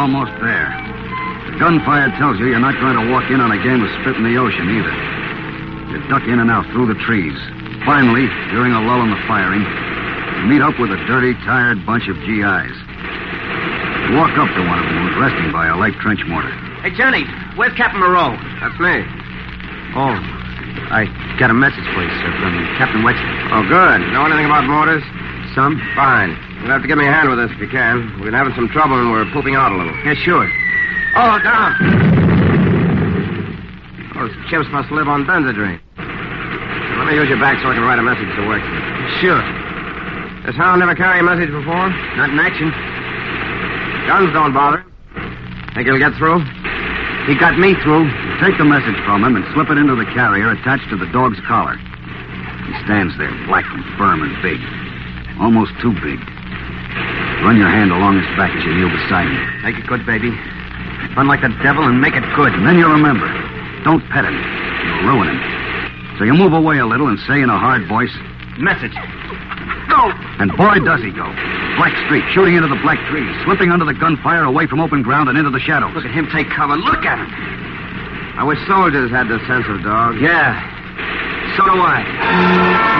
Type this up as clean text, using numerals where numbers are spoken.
almost there. The gunfire tells you you're not going to walk in on a game of spit in the ocean, either. You duck in and out through the trees. Finally, during a lull in the firing, you meet up with a dirty, tired bunch of GIs. You walk up to one of them who's resting by a light trench mortar. Hey, Johnny, where's Captain Moreau? That's me. Oh, I got a message for you, sir, from Captain Wexler. Oh, good. Know anything about mortars? Some? Fine. You'll have to give me a hand with this if you can. We've been having some trouble and we're pooping out a little. Yeah, sure. Oh, down. Those chips must live on Benzedrine. Let me use your back so I can write a message to work. Sure. This hound never carried a message before? Not in action. Guns don't bother him. Think he'll get through? He got me through. You take the message from him and slip it into the carrier attached to the dog's collar. He stands there, black and firm and big. Almost too big. Run your hand along his back as you kneel beside him. Make it good, baby. Run like the devil and make it good. And then you remember, don't pet him. You'll ruin him. So you move away a little and say in a hard voice, Message. Go! And boy, does he go. Black streak, shooting into the black trees, slipping under the gunfire, away from open ground and into the shadows. Look at him take cover. Look at him. I wish soldiers had the sense of dogs. Yeah. So do I.